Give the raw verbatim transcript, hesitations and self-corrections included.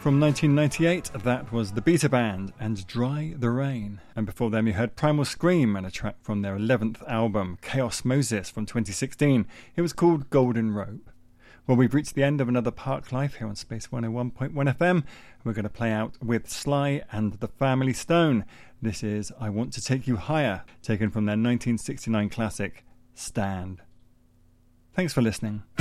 From nineteen ninety-eight, that was the Beta Band and Dry the Rain. And before them you heard Primal Scream and a track from their eleventh album, Chaos Moses, from twenty sixteen. It was called Golden Rope. Well, we've reached the end of another Park Life here on Space one oh one point one F M. We're going to play out with Sly and the Family Stone. This is I Want to Take You Higher, taken from their nineteen sixty-nine classic, Stand. Thanks for listening.